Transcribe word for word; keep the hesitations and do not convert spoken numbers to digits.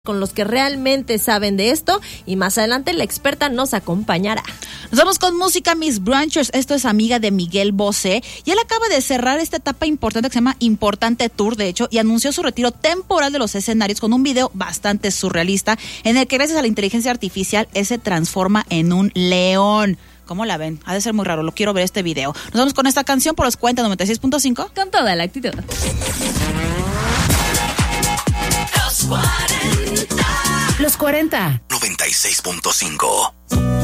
con los que realmente saben de esto, y más adelante la experta nos acompañará. Nos vamos con música. Miss Branchers, esto es amiga de Miguel Bosé, y él acaba de cerrar esta etapa importante que se llama Importante Tour, de hecho, y anunció su retiro temporal de los escenarios con un video bastante surrealista en el que gracias a la inteligencia artificial él se transforma en un león. ¿Cómo la ven? Ha de ser muy raro, lo quiero ver este video. Nos vamos con esta canción por los cuarenta noventa y seis punto cinco. Con toda la actitud. Los cuarenta. noventa y seis punto cinco.